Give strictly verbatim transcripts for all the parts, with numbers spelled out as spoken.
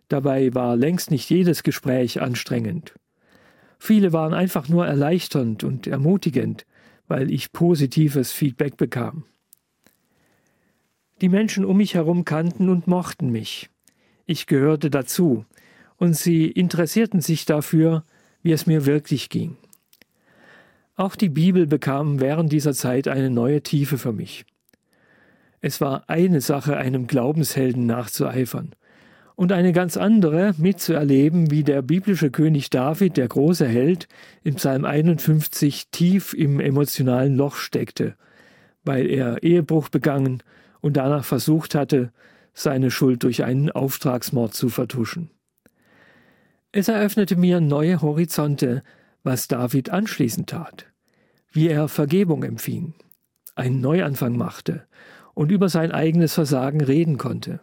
Dabei war längst nicht jedes Gespräch anstrengend. Viele waren einfach nur erleichternd und ermutigend, weil ich positives Feedback bekam. Die Menschen um mich herum kannten und mochten mich. Ich gehörte dazu und sie interessierten sich dafür, wie es mir wirklich ging. Auch die Bibel bekam während dieser Zeit eine neue Tiefe für mich. Es war eine Sache, einem Glaubenshelden nachzueifern und eine ganz andere, mitzuerleben, wie der biblische König David, der große Held, im Psalm einundfünfzig tief im emotionalen Loch steckte, weil er Ehebruch begangen und danach versucht hatte, seine Schuld durch einen Auftragsmord zu vertuschen. Es eröffnete mir neue Horizonte, was David anschließend tat, wie er Vergebung empfing, einen Neuanfang machte und über sein eigenes Versagen reden konnte.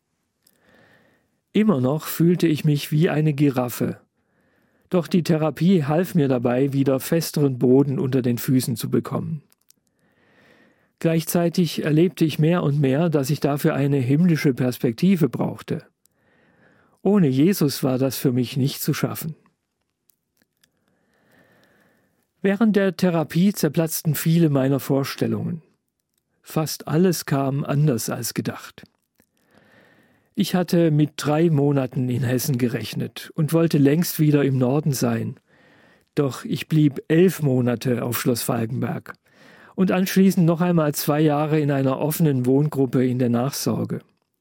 Immer noch fühlte ich mich wie eine Giraffe, doch die Therapie half mir dabei, wieder festeren Boden unter den Füßen zu bekommen. Gleichzeitig erlebte ich mehr und mehr, dass ich dafür eine himmlische Perspektive brauchte. Ohne Jesus war das für mich nicht zu schaffen. Während der Therapie zerplatzten viele meiner Vorstellungen. Fast alles kam anders als gedacht. Ich hatte mit drei Monaten in Hessen gerechnet und wollte längst wieder im Norden sein. Doch ich blieb elf Monate auf Schloss Falkenberg und anschließend noch einmal zwei Jahre in einer offenen Wohngruppe in der Nachsorge.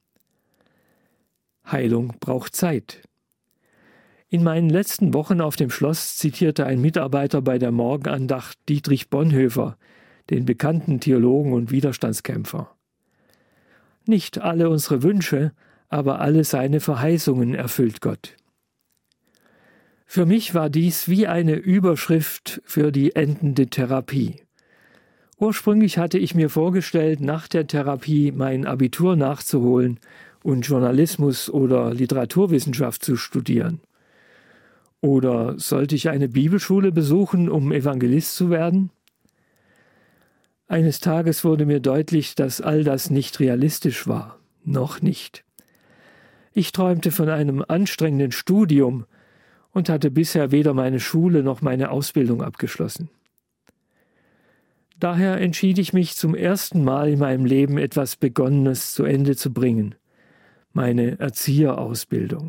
Heilung braucht Zeit. In meinen letzten Wochen auf dem Schloss zitierte ein Mitarbeiter bei der Morgenandacht Dietrich Bonhoeffer, den bekannten Theologen und Widerstandskämpfer. Nicht alle unsere Wünsche, aber alle seine Verheißungen erfüllt Gott. Für mich war dies wie eine Überschrift für die endende Therapie. Ursprünglich hatte ich mir vorgestellt, nach der Therapie mein Abitur nachzuholen und Journalismus oder Literaturwissenschaft zu studieren. Oder sollte ich eine Bibelschule besuchen, um Evangelist zu werden? Eines Tages wurde mir deutlich, dass all das nicht realistisch war. Noch nicht. Ich träumte von einem anstrengenden Studium und hatte bisher weder meine Schule noch meine Ausbildung abgeschlossen. Daher entschied ich mich zum ersten Mal in meinem Leben etwas Begonnenes zu Ende zu bringen. Meine Erzieherausbildung.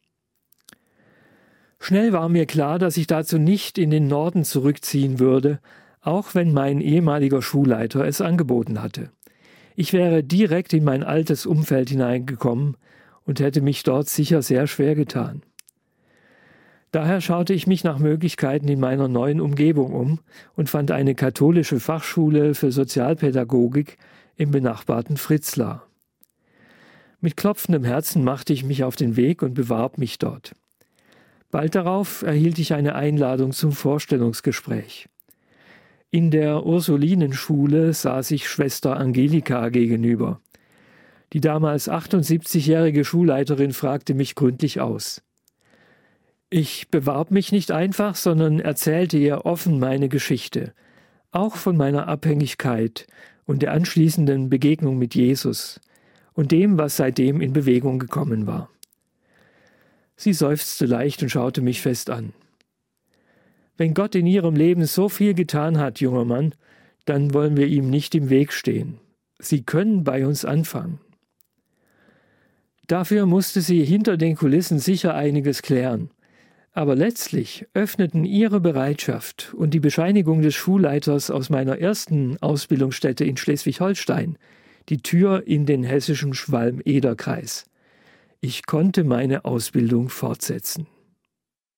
Schnell war mir klar, dass ich dazu nicht in den Norden zurückziehen würde, auch wenn mein ehemaliger Schulleiter es angeboten hatte. Ich wäre direkt in mein altes Umfeld hineingekommen und hätte mich dort sicher sehr schwer getan. Daher schaute ich mich nach Möglichkeiten in meiner neuen Umgebung um und fand eine katholische Fachschule für Sozialpädagogik im benachbarten Fritzlar. Mit klopfendem Herzen machte ich mich auf den Weg und bewarb mich dort. Bald darauf erhielt ich eine Einladung zum Vorstellungsgespräch. In der Ursulinenschule saß ich Schwester Angelika gegenüber. Die damals achtundsiebzigjährige Schulleiterin fragte mich gründlich aus. Ich bewarb mich nicht einfach, sondern erzählte ihr offen meine Geschichte, auch von meiner Abhängigkeit und der anschließenden Begegnung mit Jesus und dem, was seitdem in Bewegung gekommen war. Sie seufzte leicht und schaute mich fest an. Wenn Gott in Ihrem Leben so viel getan hat, junger Mann, dann wollen wir ihm nicht im Weg stehen. Sie können bei uns anfangen. Dafür musste sie hinter den Kulissen sicher einiges klären. Aber letztlich öffneten ihre Bereitschaft und die Bescheinigung des Schulleiters aus meiner ersten Ausbildungsstätte in Schleswig-Holstein die Tür in den hessischen Schwalm-Eder-Kreis. Ich konnte meine Ausbildung fortsetzen.